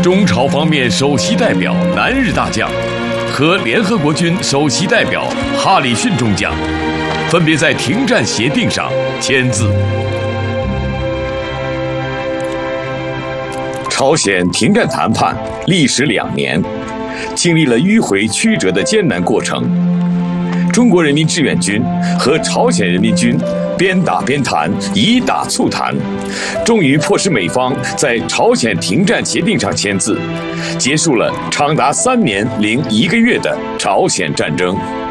中朝方面首席代表南日大将和联合国军首席代表哈里逊中将分别在停战协定上签字。朝鲜停战谈判历时2年，经历了迂回曲折的艰难过程。中国人民志愿军和朝鲜人民军边打边谈，以打促谈，终于迫使美方在朝鲜停战协定上签字，结束了长达3年001个月的朝鲜战争。